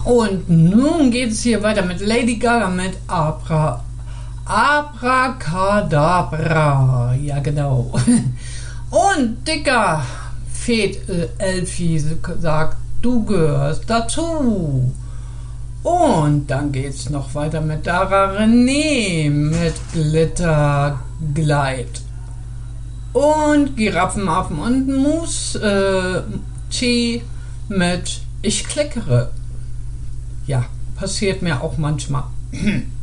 Und nun geht es hier weiter mit Lady Gaga mit Abracadabra. Ja, genau. Und dicker Elfie sagt, du gehörst dazu. Und dann geht's noch weiter mit Dara René mit Glittergleit. Und Giraffenaffen und Tee mit Ich klickere. Ja, passiert mir auch manchmal.